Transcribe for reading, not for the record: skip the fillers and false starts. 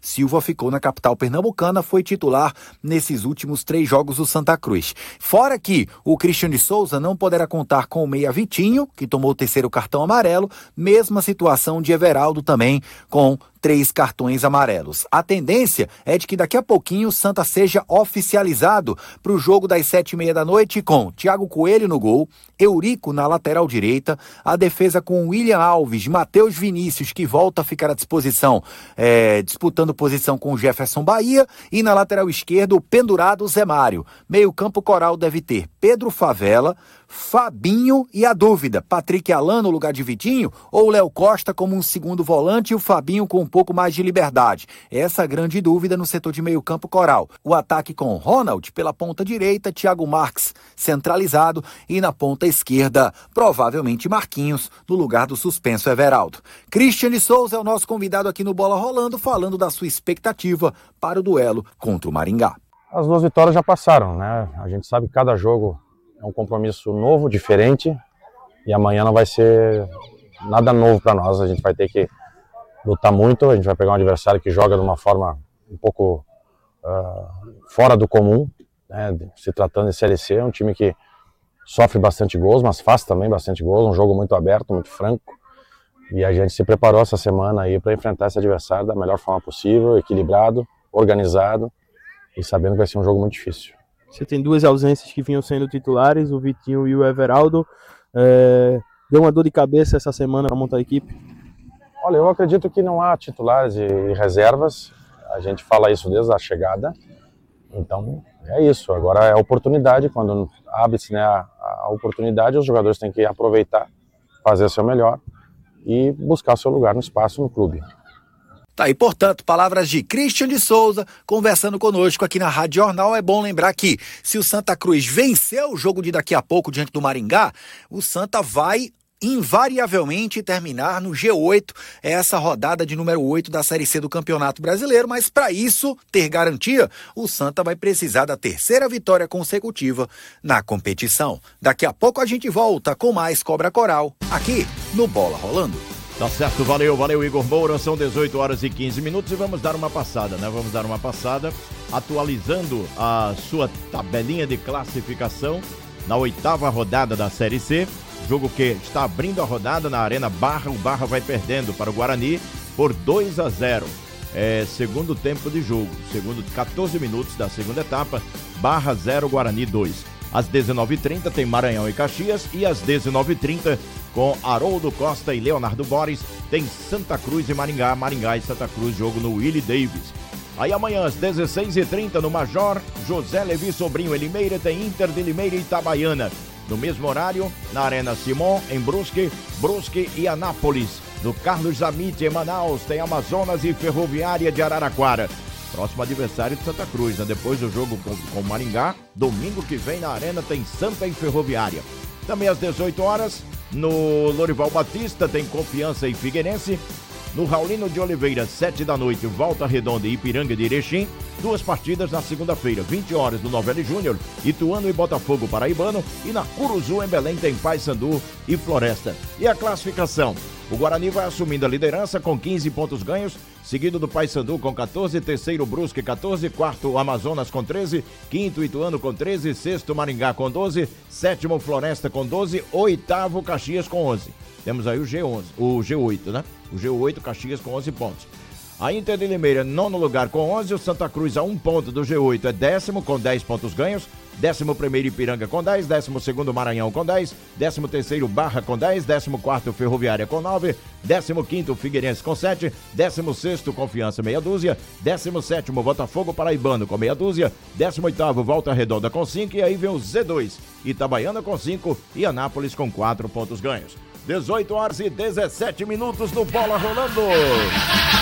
Silva ficou na capital pernambucana, foi titular nesses últimos 3 jogos do Santa Cruz. Fora que o Christian de Souza não poderá contar com o meia Vitinho, que tomou o 3º cartão amarelo, mesma situação de Everaldo também, com 3 cartões amarelos. A tendência é de que daqui a pouquinho o Santa seja oficializado para o jogo das 7h30 da noite com Thiago Coelho no gol, Eurico na lateral direita, a defesa com William Alves, Matheus Vinícius, que volta a ficar à disposição, disputando posição com o Jefferson Bahia, e na lateral esquerda o pendurado Zé Mário. Meio campo coral deve ter Pedro Favela, Fabinho e a dúvida, Patrick Alan no lugar de Vitinho ou Léo Costa como um segundo volante e o Fabinho com um pouco mais de liberdade. Essa grande dúvida no setor de meio campo coral. O ataque com Ronald pela ponta direita, Thiago Marques centralizado e na ponta esquerda, provavelmente Marquinhos no lugar do suspenso Everaldo. Christian de Souza é o nosso convidado aqui no Bola Rolando, falando da sua expectativa para o duelo contra o Maringá. As 2 vitórias já passaram, né? A gente sabe que cada jogo é um compromisso novo, diferente, e amanhã não vai ser nada novo para nós. A gente vai ter que lutar muito, a gente vai pegar um adversário que joga de uma forma um pouco fora do comum, né? Se tratando de Série C, é um time que sofre bastante gols, mas faz também bastante gols, um jogo muito aberto, muito franco, e a gente se preparou essa semana aí para enfrentar esse adversário da melhor forma possível, equilibrado, organizado, e sabendo que vai ser um jogo muito difícil. Você tem 2 ausências que vinham sendo titulares, o Vitinho e o Everaldo. Deu uma dor de cabeça essa semana para montar a equipe? Olha, eu acredito que não há titulares e reservas. A gente fala isso desde a chegada. Então, é isso. Agora é a oportunidade. Quando abre-se, né, a oportunidade, os jogadores têm que aproveitar, fazer o seu melhor e buscar o seu lugar no espaço, no clube. Tá aí, portanto, palavras de Christian de Souza conversando conosco aqui na Rádio Jornal. É bom lembrar que se o Santa Cruz vencer o jogo de daqui a pouco diante do Maringá, o Santa vai invariavelmente terminar no G8, essa rodada de número 8 da Série C do Campeonato Brasileiro, mas para isso ter garantia, o Santa vai precisar da 3ª vitória consecutiva na competição. Daqui a pouco a gente volta com mais Cobra Coral, aqui no Bola Rolando. Tá certo, valeu Igor Moura, são 18h15 e vamos dar uma passada, né? Vamos dar uma passada atualizando a sua tabelinha de classificação na 8ª rodada da Série C, jogo que está abrindo a rodada na Arena Barra. O Barra vai perdendo para o Guarani por 2-0, segundo tempo de jogo, segundo 14 minutos da segunda etapa, Barra 0, Guarani 2. Às 19h30 tem Maranhão e Caxias, e às 19h30 com Haroldo Costa e Leonardo Boris tem Santa Cruz e Maringá, Maringá e Santa Cruz, jogo no Willie Davis. Aí amanhã às 16h30 no Major, José Levi Sobrinho e Limeira tem Inter de Limeira e Itabaiana. No mesmo horário, na Arena Simon, em Brusque e Anápolis. No Carlos Zamit, em Manaus, tem Amazonas e Ferroviária de Araraquara. Próximo adversário de Santa Cruz, né? Depois do jogo com Maringá, domingo que vem na Arena tem Santa e Ferroviária. Também às 18h, no Lorival Batista, tem Confiança e Figueirense. No Raulino de Oliveira, 7 da noite, Volta Redonda e Ipiranga de Erechim. 2 partidas na segunda-feira, 20h no Novelli Júnior, Ituano e Botafogo Paraibano. E na Curuzu, em Belém, tem Paysandu e Floresta. E a classificação? O Guarani vai assumindo a liderança com 15 pontos ganhos, seguido do Paysandu com 14, terceiro Brusque 14, quarto Amazonas com 13, quinto Ituano com 13, sexto Maringá com 12, sétimo Floresta com 12, oitavo Caxias com 11. Temos aí o G8, né? O G8, Caxias com 11 pontos. A Inter de Limeira, nono lugar com 11, o Santa Cruz a 1 ponto do G8 é 10º com 10 pontos ganhos, 11º Ipiranga com 10, 12º Maranhão com 10, 13º Barra com 10, 14º Ferroviária com 9, 15º Figueirense com 7, 16º Confiança meia dúzia, 17º Botafogo Paraibano com meia dúzia, 18º Volta Redonda com 5, e aí vem o Z2, Itabaiana com 5 e Anápolis com 4 pontos ganhos. 18h17 no Bola Rolando.